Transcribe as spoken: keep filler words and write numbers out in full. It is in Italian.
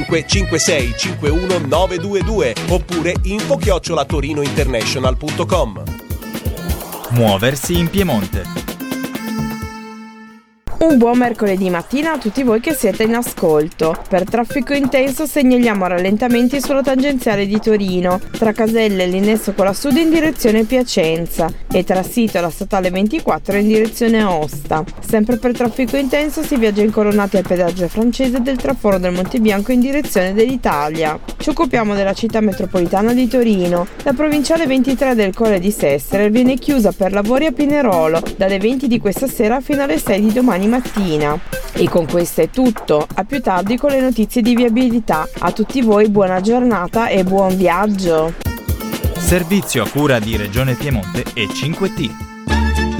cinque sei cinque uno nove due due oppure info chiocciola torinointernational punto com. Muoversi in Piemonte. Un buon mercoledì mattina a tutti voi che siete in ascolto. Per traffico intenso segnaliamo rallentamenti sulla tangenziale di Torino, tra Caselle e l'innesso con la Sud in direzione Piacenza e tra Sito e la statale ventiquattro in direzione Aosta. Sempre per traffico intenso si viaggia incoronati al pedaggio francese del traforo del Monte Bianco in direzione dell'Italia. Ci occupiamo della città metropolitana di Torino. La provinciale ventitré del Colle di Sestri viene chiusa per lavori a Pinerolo dalle venti di questa sera fino alle sei di domani mattina. E con questo è tutto, a più tardi con le notizie di viabilità. A tutti voi buona giornata e buon viaggio. Servizio a cura di Regione Piemonte e cinque T.